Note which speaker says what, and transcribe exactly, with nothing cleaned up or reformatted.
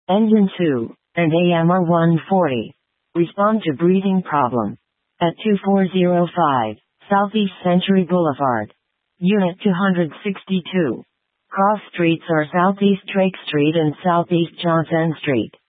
Speaker 1: Engine two, and A M R one forty. Respond to breathing problem. At two four zero five, Southeast Century Boulevard. Unit two sixty-two. Cross streets are Southeast Drake Street and Southeast Johnson Street.